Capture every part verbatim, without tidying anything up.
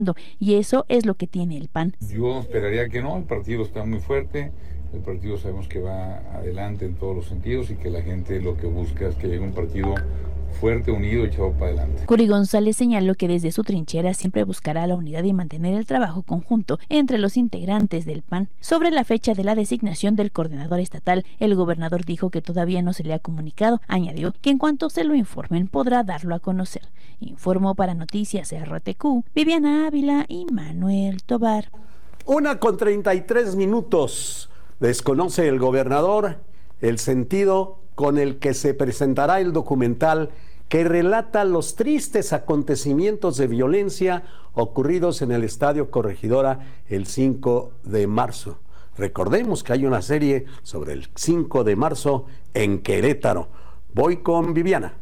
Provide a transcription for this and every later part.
y eso es lo que tiene el P A N. Yo esperaría que no, el partido está muy fuerte, el partido sabemos que va adelante en todos los sentidos y que la gente lo que busca es que llegue un partido fuerte, unido y echado para adelante. Curi González señaló que desde su trinchera siempre buscará la unidad y mantener el trabajo conjunto entre los integrantes del P A N. Sobre la fecha de la designación del coordinador estatal, el gobernador dijo que todavía no se le ha comunicado. Añadió que en cuanto se lo informen podrá darlo a conocer. Informó para Noticias R T Q, Viviana Ávila y Manuel Tobar. Una con treinta y tres minutos. Desconoce el gobernador el sentido con el que se presentará el documental que relata los tristes acontecimientos de violencia ocurridos en el Estadio Corregidora el cinco de marzo. Recordemos que hay una serie sobre el cinco de marzo en Querétaro. Voy con Viviana.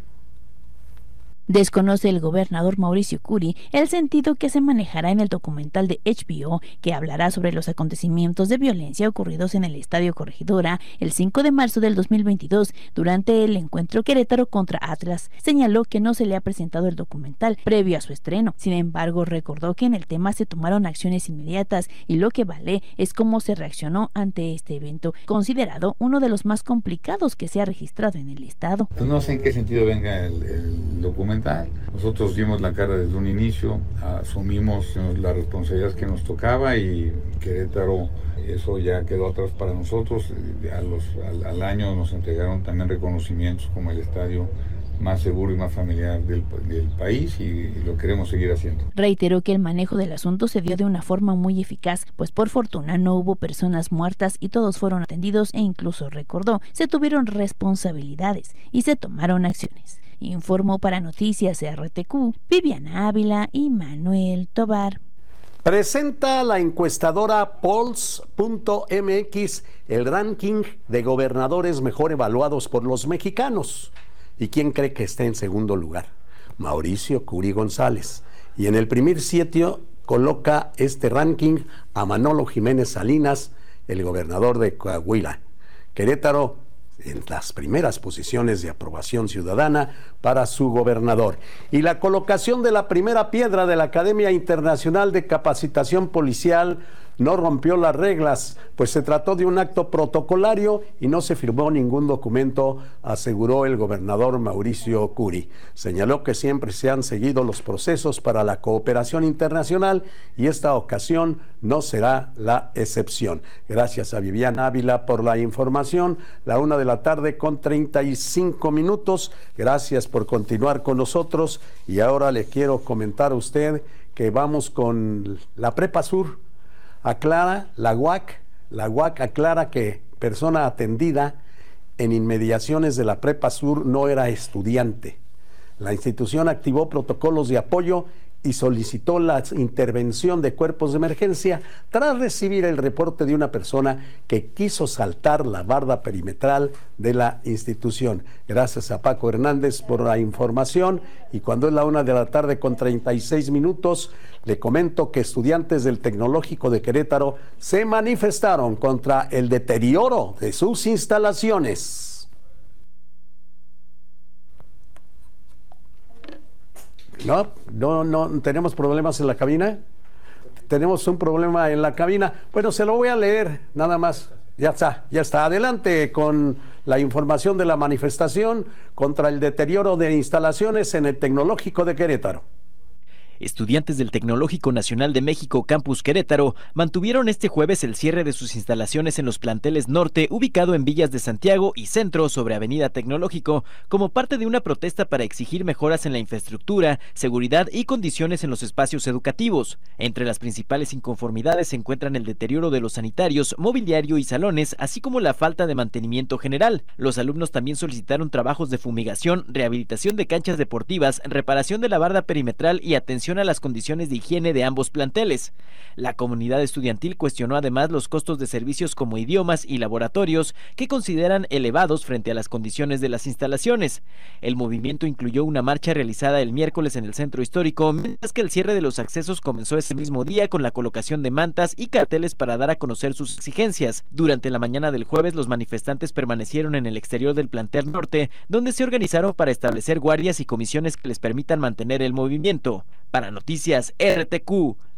Desconoce el gobernador Mauricio Curi el sentido que se manejará en el documental de H B O que hablará sobre los acontecimientos de violencia ocurridos en el Estadio Corregidora el cinco de marzo del dos mil veintidós durante el encuentro Querétaro contra Atlas. Señaló que no se le ha presentado el documental previo a su estreno. Sin embargo, recordó que en el tema se tomaron acciones inmediatas y lo que vale es cómo se reaccionó ante este evento, considerado uno de los más complicados que se ha registrado en el estado. Pues no sé en qué sentido venga el, el documental. Nosotros dimos la cara desde un inicio, asumimos la responsabilidad que nos tocaba y Querétaro, eso ya quedó atrás para nosotros. A los, al, al año nos entregaron también reconocimientos como el estadio más seguro y más familiar del, del país y, y lo queremos seguir haciendo. Reiteró que el manejo del asunto se dio de una forma muy eficaz, pues por fortuna no hubo personas muertas y todos fueron atendidos e incluso recordó, se tuvieron responsabilidades y se tomaron acciones. Informó para Noticias R T Q, Viviana Ávila y Manuel Tobar. Presenta la encuestadora Polls punto M X el ranking de gobernadores mejor evaluados por los mexicanos. ¿Y quién cree que está en segundo lugar? Mauricio Curi González. Y en el primer sitio coloca este ranking a Manolo Jiménez Salinas, el gobernador de Coahuila. Querétaro en las primeras posiciones de aprobación ciudadana para su gobernador. Y la colocación de la primera piedra de la Academia Internacional de Capacitación Policial no rompió las reglas, pues se trató de un acto protocolario y no se firmó ningún documento, aseguró el gobernador Mauricio Curi. Señaló que siempre se han seguido los procesos para la cooperación internacional y esta ocasión no será la excepción. Gracias a Viviana Ávila por la información. La una de la tarde con treinta y cinco minutos. Gracias por continuar con nosotros y ahora le quiero comentar a usted que vamos con la Prepa Sur. Aclara, la U A C, la U A C aclara que persona atendida en inmediaciones de la Prepa Sur no era estudiante. La institución activó protocolos de apoyo y solicitó la intervención de cuerpos de emergencia tras recibir el reporte de una persona que quiso saltar la barda perimetral de la institución. Gracias a Paco Hernández por la información y cuando es la una de la tarde con treinta y seis minutos, le comento que estudiantes del Tecnológico de Querétaro se manifestaron contra el deterioro de sus instalaciones. No, no, no, tenemos problemas en la cabina. Tenemos un problema en la cabina. Bueno, se lo voy a leer, nada más. Ya está, ya está. Adelante con la información de la manifestación contra el deterioro de instalaciones en el Tecnológico de Querétaro. Estudiantes del Tecnológico Nacional de México Campus Querétaro mantuvieron este jueves el cierre de sus instalaciones en los planteles norte, ubicado en Villas de Santiago y Centro sobre Avenida Tecnológico, como parte de una protesta para exigir mejoras en la infraestructura, seguridad y condiciones en los espacios educativos. Entre las principales inconformidades se encuentran el deterioro de los sanitarios, mobiliario y salones, así como la falta de mantenimiento general. Los alumnos también solicitaron trabajos de fumigación, rehabilitación de canchas deportivas, reparación de la barda perimetral y atención a las condiciones de higiene de ambos planteles. La comunidad estudiantil cuestionó además los costos de servicios como idiomas y laboratorios que consideran elevados frente a las condiciones de las instalaciones. El movimiento incluyó una marcha realizada el miércoles en el centro histórico, mientras que el cierre de los accesos comenzó ese mismo día con la colocación de mantas y carteles para dar a conocer sus exigencias. Durante la mañana del jueves, los manifestantes permanecieron en el exterior del plantel norte, donde se organizaron para establecer guardias y comisiones que les permitan mantener el movimiento. Para Para Noticias R T Q,